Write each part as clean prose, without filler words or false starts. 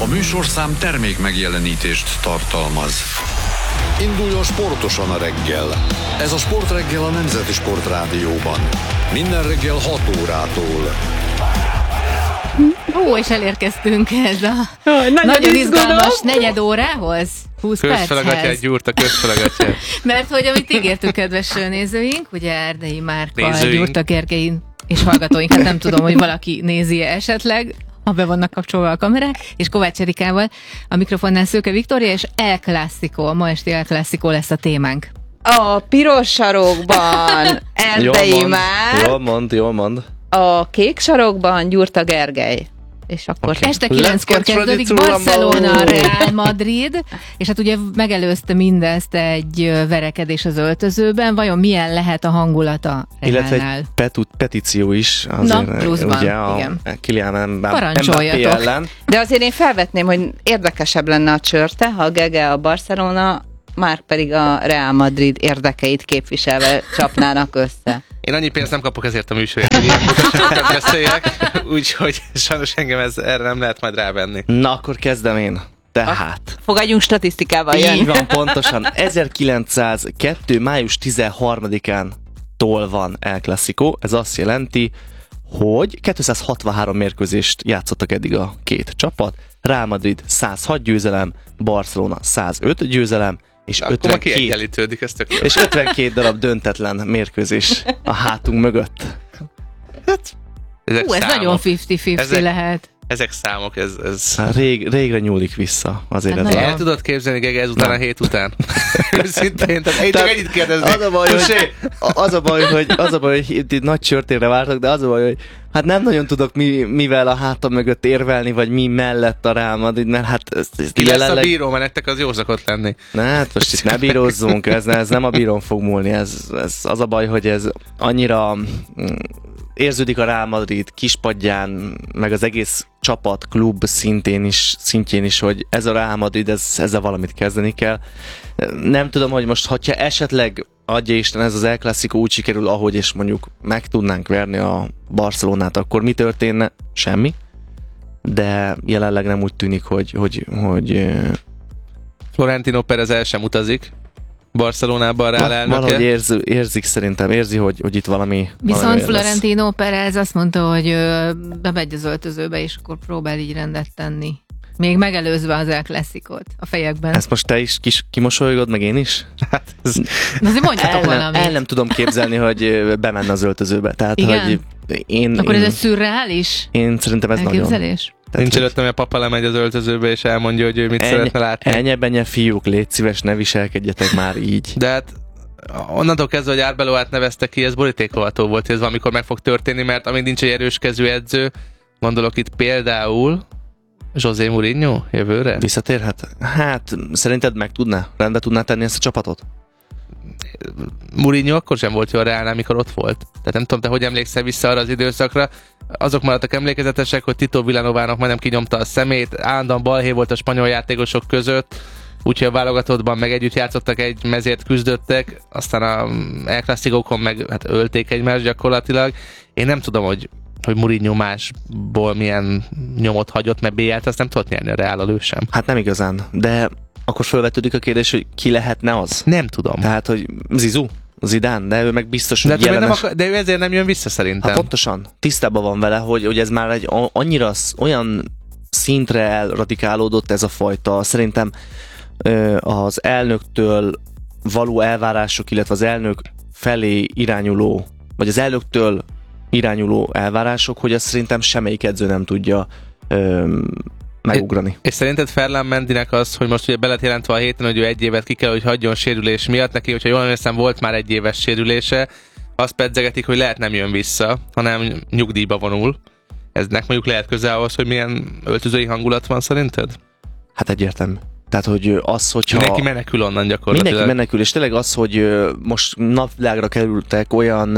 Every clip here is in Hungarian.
műsorszám termék megjelenítést tartalmaz. Induljon sportosan a reggel. Ez a Sportreggel a Nemzeti Sportrádióban. Minden reggel 6 órától. És elérkeztünk ez a nagyon izgalmas negyed órához. 20 perchez. Közfelagatyát gyúrta, közfelagatyát. Mert hogy amit ígértük, kedves nézőink, ugye Erdei Márka, Gyurta Gergelyin és hallgatóink, hát nem tudom, hogy valaki nézi esetleg, ha be vannak kapcsolva a kamerák, és Kovács Erikával a mikrofonnál Szőke Viktória, és El Clásico, ma esti El Clásico lesz a témánk. A piros sarokban Erdei Már. Jól mond. A kék sarokban Gyurta Gergely. És akkor este 9-kor kezdődik Barcelona, Real Madrid, és hát ugye megelőzte mindezt egy verekedés az öltözőben. Vajon milyen lehet a hangulata Realnál? Illetve egy petíció is. Azért, na, pluszban, ugye igen. Kylian Parancsoljatok. Mbappé ellen. De azért én felvetném, hogy érdekesebb lenne a csörte, ha a Gege a Barcelona, Márk pedig a Real Madrid érdekeit képviselve csapnának össze. Én annyi pénzt nem kapok ezért a műsorért, hogy ilyen butaságokat beszéljek, úgyhogy sajnos engem erre nem lehet majd rávenni. Na, akkor kezdem én. Tehát. Fogadjunk statisztikával, Jani. Így van, pontosan. 1902. május 13-án van El Clásico. Ez azt jelenti, hogy 263 mérkőzést játszottak eddig a két csapat. Real Madrid 106 győzelem, Barcelona 105 győzelem, és 52 darab döntetlen mérkőzés a hátunk mögött. Hát, ez nagyon 50-50 lehet. Ezek számok, ez... Hát régre nyúlik vissza azért ez. El tudod képzelni, Gege, ezután a hét után? Őszintén, tehát én csak ennyit kérdezni. Az a baj, hogy itt nagy csörtére vártak, de az a baj, hogy hát nem nagyon tudok mivel a hátam mögött érvelni, vagy mi mellett a Real Madrid, mert hát... Ki lesz a bíró, mert nektek az jó szokott lenni. Hát most itt ne bírozzunk, ez nem a bírón fog múlni, ez az a baj, hogy ez annyira... érződik a Real Madrid kispadján, meg az egész csapat, klub szintjén is, hogy ez a Real Madrid, ezzel valamit kezdeni kell. Nem tudom, hogy most, hogyha esetleg adja Isten ez az El Clásico úgy sikerül, ahogy és mondjuk meg tudnánk verni a Barcelonát, akkor mi történne? Semmi. De jelenleg nem úgy tűnik, hogy Florentino Pérez el sem utazik Barcelonában a Real elnöke. Valahogy érzi, hogy itt valami... Viszont Florentino Pérez azt mondta, hogy bemegy az öltözőbe, és akkor próbál így rendet tenni. Még megelőzve az El Clásicót a fejekben. Ezt most te is kimosolygod, meg én is? Hát azért mondjatok valamit. El nem tudom képzelni, hogy bemenne az öltözőbe. Tehát, igen? Hogy akkor ez szürreális? Én szerintem ez elképzelés? Nagyon... Nincs előttem, hogy a papa lemegy az öltözőbe, és elmondja, hogy ő mit szeretne látni. Ennyi fiúk, légy szíves, ne viselkedjetek már így. De hát onnantól kezdve, hogy Arbeloát nevezte ki, ez borítékolható volt, ez valamikor meg fog történni, mert amíg nincs egy erős kezű edző, gondolok itt például José Mourinho jövőre? Visszatérhet? Hát szerinted rendbe tudná tenni ezt a csapatot? Mourinho akkor sem volt jó a Realnál, amikor ott volt. Tehát nem tudom, te hogy emlékszel vissza arra az időszakra. Azok maradtak emlékezetesek, hogy Tito Villanovának majdnem kinyomta a szemét, állandóan balhé volt a spanyol játékosok között, úgyhogy a válogatottban meg együtt játszottak, egy mezért küzdöttek, aztán a El Clásicókon meg hát ölték egymást gyakorlatilag. Én nem tudom, hogy Mourinho másból milyen nyomot hagyott, mert BL-t azt nem tudott nyerni a Reállal ő sem. Hát nem igazán, de akkor felvetődik a kérdés, hogy ki lehetne az? Nem tudom. Tehát, hogy Zidane, de ő meg biztos, hogy de ő ezért nem jön vissza szerintem. Hát pontosan. Tisztában van vele, hogy ez már egy annyira olyan szintre elradikálódott ez a fajta, szerintem az elnöktől való elvárások, illetve az elnök felé irányuló, vagy az elnöktől irányuló elvárások, hogy azt szerintem semmelyik edző nem tudja megugrani. És szerinted Ferland Mendynek az, hogy most ugye be lett jelentve a héten, hogy ő egy évet ki kell, hogy hagyjon sérülés miatt, neki, hogyha jól emlékszem, volt már egy éves sérülése, azt pedzegetik, hogy lehet nem jön vissza, hanem nyugdíjba vonul. Eznek mondjuk lehet közel ahhoz, hogy milyen öltözői hangulat van szerinted? Hát egyértelmű. Tehát, hogy az, hogyha... Mindenki menekül onnan gyakorlatilag. Mindenki menekül, és tényleg az, hogy most napvilágra kerültek olyan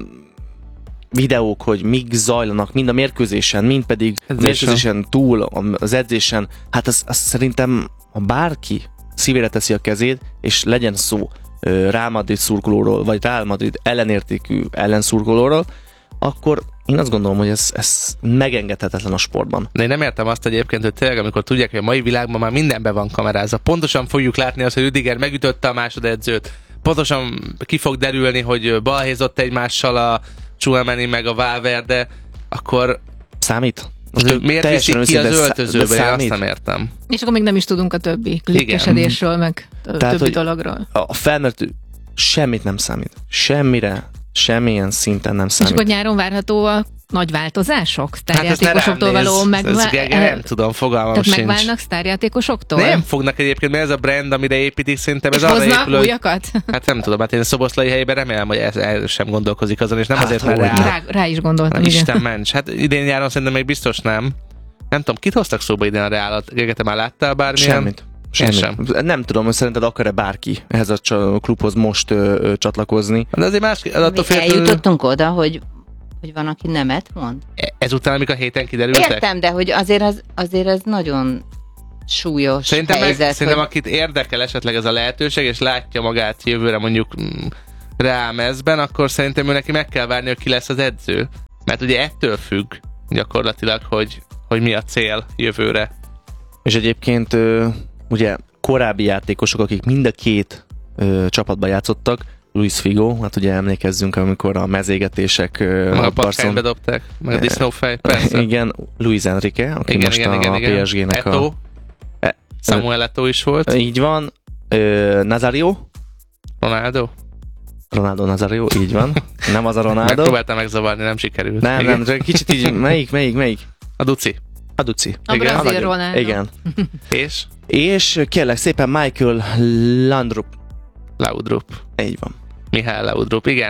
videók, hogy mik zajlanak, mind a mérkőzésen, mind pedig mérkőzésen túl, az edzésen, hát az szerintem, ha bárki szívére teszi a kezét, és legyen szó Real Madrid szurkolóról, vagy Real Madrid ellenértékű ellenszurkolóról, akkor én azt gondolom, hogy ez megengedhetetlen a sportban. De én nem értem azt egyébként, hogy tényleg, amikor tudják, hogy a mai világban már mindenben van kamerázva. Pontosan fogjuk látni azt, hogy Rüdiger megütötte a másodedzőt. Pontosan ki fog derülni, hogy balhézott egymással a Tchouaméni meg a Valverde, akkor számít? Miért viszik ki az öltözőbe? Én azt nem értem. És akkor még nem is tudunk a többi klikkesedésről, meg többi dologról. A felmertő semmit nem számít. Semmire, semmilyen szinten nem számít. És akkor nyáron várható a nagy változások? Sztárjátékosoktól való nem tudom, fogalmam sincs. Tehát megválnak sztárjátékosoktól? Nem fognak egyébként, mert ez a brand, amire építik, szerintem ez arra épül. Hoznak újakat? Hát nem tudom, hát én Szoboszlai helyében remélem, hogy ez sem gondolkozik azon, és nem azért, mert rá is gondoltam. Isten ments. Hát idén nyáron szerintem még biztos nem. Nem tudom, kit hoztak szóba idén a Reálat? Gegete már láttál bármilyen? Semmit. Nem tudom, hogy szerinted akar-e bárki ehhez a klubhoz most csatlakozni. De azért más... Eljutottunk oda, hogy van, aki nemet mond? Ezután, amik a héten kiderültek? Értem, de hogy azért ez nagyon súlyos helyzet. Szerintem akit érdekel esetleg ez a lehetőség, és látja magát jövőre mondjuk Real mezben, akkor szerintem ő neki meg kell várni, hogy ki lesz az edző. Mert ugye ettől függ gyakorlatilag, hogy mi a cél jövőre. És egyébként ugye korábbi játékosok, akik mind a két csapatban játszottak, Luis Figo, hát ugye emlékezzünk, amikor a mezégetések a patkányba dobták, meg a disznófej, persze. Igen, Luis Enrique, aki igen, most a PSG-nek Eto'o. Samuel Eto'o is volt. Így van. Nazario. Ronaldo Nazario, így van. Nem az a Ronaldo. Megpróbáltam megzavarni, nem sikerült. Nem, csak kicsit így, melyik? A Duci. A brazil Ronaldo. Igen. És kérlek szépen Michael Laudrup. Így van. Mihály Laudrup, igen.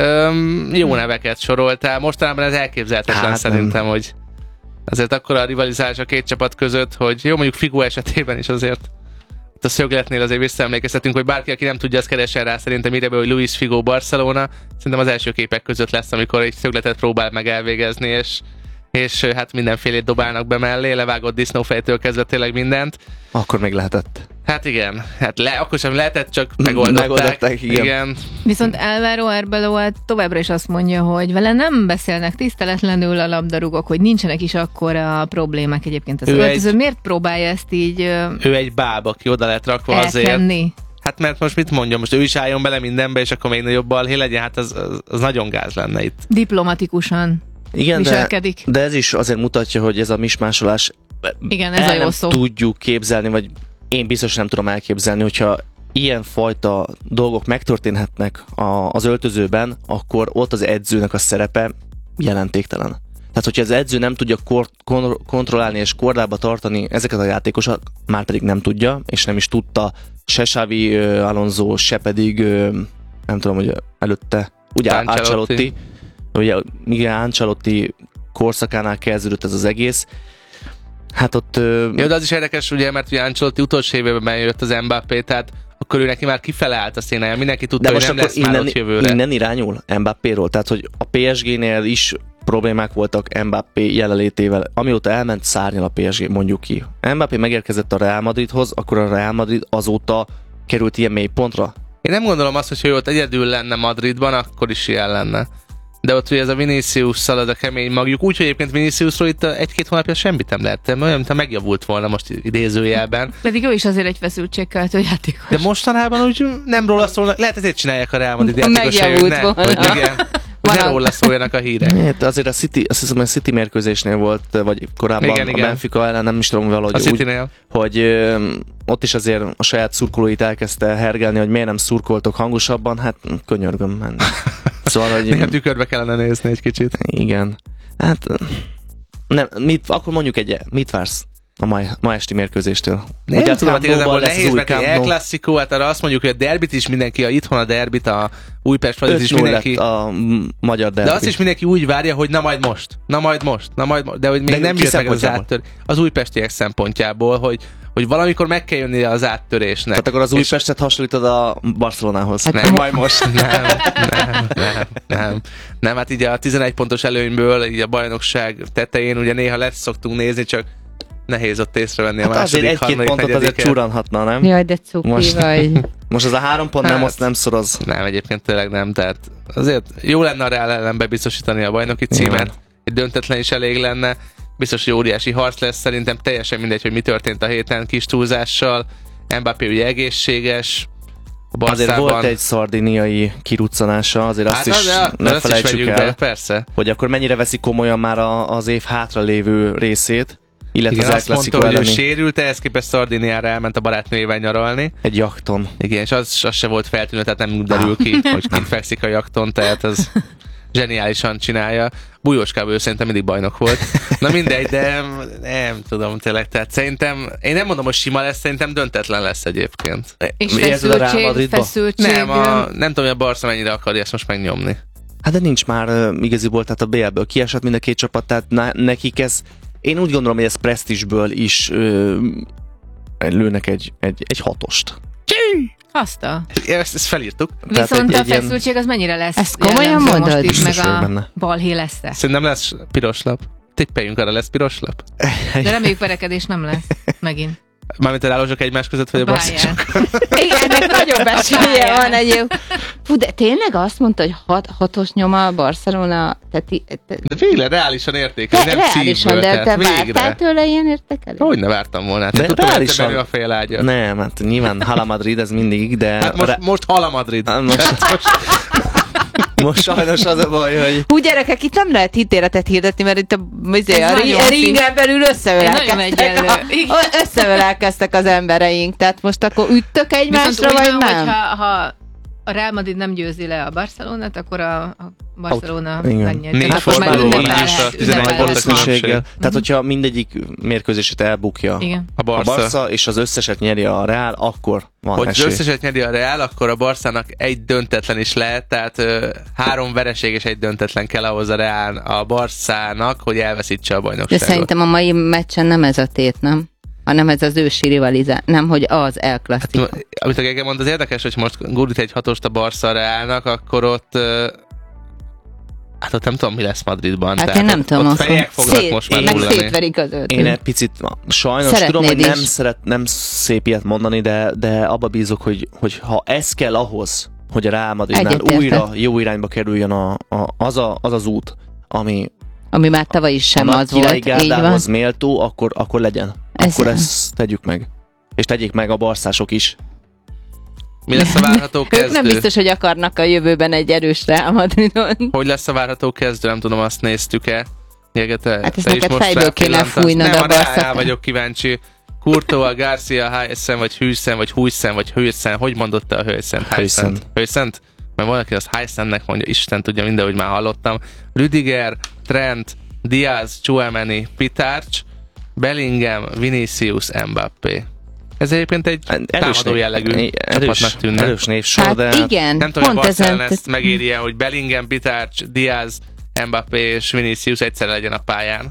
Jó neveket soroltál. Mostanában ez elképzelhetetlen szerintem, hogy azért akkora a rivalizálás a két csapat között, hogy jó, mondjuk Figo esetében is azért a szögletnél azért visszaemlékeztetünk, hogy bárki, aki nem tudja, azt keressen rá szerintem ide be, hogy Luis Figo Barcelona. Szerintem az első képek között lesz, amikor egy szögletet próbál meg elvégezni, és hát mindenfélét dobálnak be mellé, levágott disznófejtől kezdve tényleg mindent. Akkor még lehetett. Hát igen, akkor sem lehetett, csak megoldották. Igen. Viszont Álvaro Arbeloa továbbra is azt mondja, hogy vele nem beszélnek tiszteletlenül a labdarúgók, hogy nincsenek is akkora problémák egyébként az öltöző. Miért próbálja ezt így ő egy báb, aki oda lett rakva elkenni? Azért. Hát mert most mit mondjam, most ő is álljon bele mindenbe, és akkor még nagyobb balhé legyen, hát az nagyon gáz lenne itt. Diplomatikusan. Igen, de ez is azért mutatja, hogy ez a mismásolás igen, ez a jó szó. Tudjuk képzelni, vagy én biztos nem tudom elképzelni, hogyha ilyen fajta dolgok megtörténhetnek az öltözőben, akkor ott az edzőnek a szerepe jelentéktelen. Tehát, hogyha az edző nem tudja kontrollálni és kordába tartani ezeket a játékosokat, már pedig nem tudja, és nem is tudta se Xavi Alonso, se pedig nem tudom, hogy előtte ugye Ancelotti. Ugye igen, Ancelotti korszakánál kezdődött ez az egész. Hát ott... Jó, de az is érdekes, ugye, mert ugye Ancelotti utolsó évben jött az Mbappé, tehát akkor ő neki már kifele állt a színeje, mindenki tudta, hogy nem lesz már ott jövőre. Innen irányul Mbappéról, tehát hogy a PSG-nél is problémák voltak Mbappé jelenlétével. Amióta elment, szárnyal a PSG, mondjuk ki. Mbappé megérkezett a Real Madridhoz, akkor a Real Madrid azóta került ilyen mély pontra. Én nem gondolom azt, hogy ő ott egyedül lenne Madridban, akkor is ilyen lenne. De ott ugye ez a Vinicius-szal az a kemény magjuk, úgyhogy egyébként Viniciusról itt egy-két hónapja semmit nem lehet tenni, olyan, mintha megjavult volna most idézőjelben. Pedig ő is azért egy feszültségkeltő játékos. De mostanában úgy nem róla szólnak, lehet ezért csinálják a Real Madrid játékosai, hogy igen. Ne róla szóljanak a hírek. Hát azért a City, azt hiszem, a City mérkőzésnél volt, vagy korábban igen. A Benfica ellen, nem is tudom valahogy úgy, hogy ott is azért a saját szurkolóit elkezdte hergelni, hogy miért nem szurkoltok hangosabban, hát könyörgöm menni. Szóval, hogy... Néha tükörbe kellene nézni egy kicsit. Igen. Hát nem, akkor mondjuk mit vársz a ma esti mérkőzéstől? Nem tudom, hát igazából nehéz, mert egy El Clasico, hát arra azt mondjuk, hogy a derbit is mindenki, itthon a derbit, a Újpest Fradisz is mindenki... a magyar derbi. De azt is mindenki úgy várja, hogy na majd most, de hogy még nem jött meg az áttör. Az újpestiek szempontjából, hogy valamikor meg kell jönni az áttörésnek. Tehát akkor az Újpestet hasonlítod a Barcelonához. Hát nem, majd most. Nem, hát így a 11 pontos előnyből, így a bajnokság tetején ugye néha lesz szoktunk nézni, csak nehéz ott észrevenni a második, azért egy-két pontot azért csúranhatna, nem? Jaj, de cuki vagy. Most az a 3 pont nem szoroz. Nem, egyébként tényleg nem, tehát azért jó lenne a Real ellen bebiztosítani a bajnoki címet, egy döntetlen is elég lenne, biztos, hogy óriási harc lesz, szerintem teljesen mindegy, hogy mi történt a héten kis túlzással, Mbappé ugye egészséges, azért volt egy szardiniai kiruccanása, azért azt is ne felejtsük el, persze. hogy akkor mennyire veszi komolyan már az év hátralévő részét, illetve igen, az azt mondta, hogy ő sérült, ehhez képest Szardiniára elment a barátnőjével nyaralni. Egy jachton. Igen, és az se volt feltűnő, tehát nem derül ki, hogy kint fekszik a jachton, tehát az zseniálisan csinálja. Bujóskában ő szerintem mindig bajnok volt. Na mindegy, de nem tudom tényleg, tehát szerintem, én nem mondom, hogy sima lesz, szerintem döntetlen lesz egyébként. És feszültség. Nem tudom, hogy a Barca mennyire akarja ezt most megnyomni. Hát de nincs már igaziból, tehát a BL-ből kiesett mind a két csapat, tehát nekik ez, én úgy gondolom, hogy ez presztízsből is lőnek egy hatost. Ezt felírtuk. Viszont a feszültség az mennyire lesz? Ezt komolyan mondod? Most meg a balhé lesz. Szerintem lesz piros lap. Tippeljünk arra, lesz piros lap. De reméljük verekedés nem lesz. Megint. Mármint a rálózsok egymás között, vagy a barszások. Igen, ennek nagyobb esélye van egyébként. Fú, de tényleg azt mondta, hogy hatos nyoma a Barcelona? De végre reálisan értékel, nem szívből. De te vártál tőle ilyen értékelést? Hogy ne vártam volna? De reálisan. A félágya. Nem, hát nyilván Hala Madrid, ez mindig, de... Hát most Hala Madrid. Most sajnos az a baj, hogy... Hú, gyerekek, itt nem lehet ítéletet hirdetni, mert itt a ringen belül összeölelkeztek az embereink. Tehát most akkor üttök egymásra, vagy nem? Ha a Real Madrid nem győzi le a Barcelonát, akkor a Barcelona megnyeri. 4 fordulóban is a 11 valószínűséggel. Tehát, hogyha mindegyik mérkőzését elbukja a Barca, és az összeset nyeri a Real, akkor van hogy esély. Az összeset nyeri a Real, akkor a Barszának egy döntetlen is lehet, tehát 3 vereség és egy döntetlen kell ahhoz a Barszának, hogy elveszítse a bajnokságot. De szerintem a mai meccsen nem ez a tét, nem? Hanem ez az ősi rivalizál, nem, hogy az El Clasico. Hát, amit a Gege mond, az érdekes, hogy most gurít egy hatost a Barca Reálnak, akkor ott hát ott nem tudom, mi lesz Madridban. Hát én nem tudom. Ott fejek fognak most már hullani. Szétverik az őt. Én egy picit, sajnos szeretnéd tudom, hogy nem szép ilyet mondani, de abba bízok, hogy ha ez kell ahhoz, hogy a Real Madridnál újra jó irányba kerüljön az út, ami már tavaly is sem az volt. Így van. Méltó, akkor legyen. Akkor ezt tegyük meg. És tegyék meg a barszások is. Mi lesz a várható kezdő? Ők nem biztos, hogy akarnak a jövőben egy erős Real Madridon. Hogy lesz a várható kezdő? Nem tudom, azt néztük-e. Hát ezt neked fejből kéne fújnod a Barszát. Nem, vagyok kíváncsi. Courtois, Garcia, Huysen, vagy Hüsen, vagy Huysen, vagy Hüsen. Hogy mondotta a Hüsen? Hüsent? Mert valaki azt Hüsennek mondja, Isten tudja, mindenhogy már hallottam. Rüdiger, Trent, Diaz, Tchouaméni, Pitarch, Bellingham, Vinicius, Mbappé. Ez egyébként egy támadó jellegű csapatnak tűnne. Erős névsor, hát de... igen, nem tudom, hogy a Barcelona ezt megéri, hogy Bellingham, Pitarch, Diaz, Mbappé és Vinicius egyszer legyen a pályán.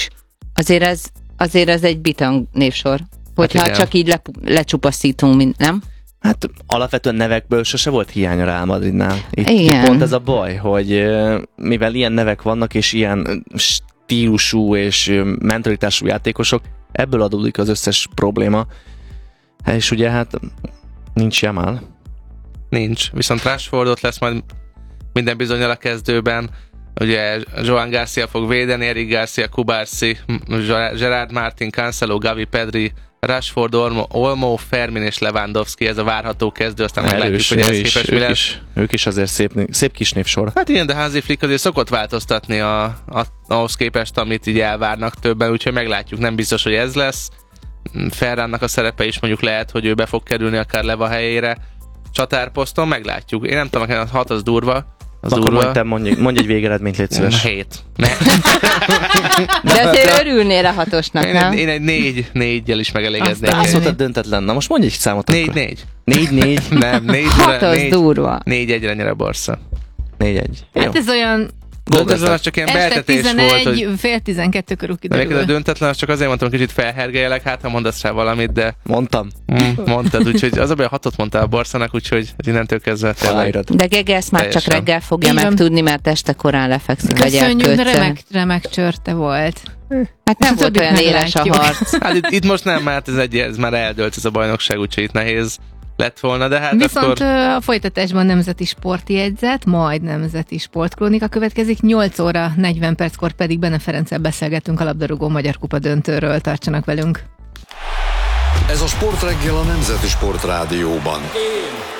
Azért ez egy bitang névsor. Hogyha hát csak így lecsupaszítunk, nem? Hát alapvetően nevekből sose volt hiány a Real Madridnál. Itt pont ez a baj, hogy mivel ilyen nevek vannak, és ilyen stílusú és mentalitású játékosok, ebből adódik az összes probléma. És ugye hát nincs Jamal. Nincs, viszont Rashfordot lesz majd minden bizonnyal a kezdőben. Ugye Joan Garcia fog védeni, Eric Garcia, Kubarsi, Gerard Martin, Cancelo, Gavi, Pedri, Rashford, Olmo, Fermin és Lewandowski, ez a várható kezdő, aztán meglátjuk, hogy ez képes mi lesz. Ők is azért szép kis névsor. Hát igen, de Hansi Flick azért szokott változtatni ahhoz képest, amit így elvárnak többen, úgyhogy meglátjuk, nem biztos, hogy ez lesz. Ferrannak a szerepe is mondjuk lehet, hogy ő be fog kerülni akár Leva helyére csatárposzton, meglátjuk. Én nem tudom, a 6 az durva. Akkor mondj egy végeredményt, légy szíves. 7. De azért örülnél a 6-osnak, nem? Én egy 4-jel is megelégednék. Azt mondtad döntetlen. Na most mondj egy számot. 4-4. 4-4? Nem, 6-os durva. 4-1-re nyer a Barca. 4-1. Hát ez olyan... Döntetlen az csak ilyen behetetés volt, hogy... fél 12 körül kiderül. A döntetlen, az csak azért mondtam, kicsit felhergeljelek, hát ha mondasz rá valamit, de... Mondtam. Mondtad, úgyhogy az a baj, 6-ot mondtál a Barszának, úgyhogy innentől kezdve tényleg. De Gege ezt már csak reggel fogja megtudni, mert este korán lefekszik, vagy elkötsz. Remek csörte volt. Hát nem volt olyan éles a harc. Hát itt most nem, mert ez már eldőlt ez a bajnokság, úgyhogy itt nehéz lett volna, de hát viszont akkor... a folytatásban nemzeti sportjegyzet, majd nemzeti sportkrónika következik, 8 óra 40 perckor pedig Bene Ferenccel beszélgetünk a labdarúgó Magyar Kupa döntőről, tartsanak velünk. Ez a Sportreggel a Nemzeti Sportrádióban.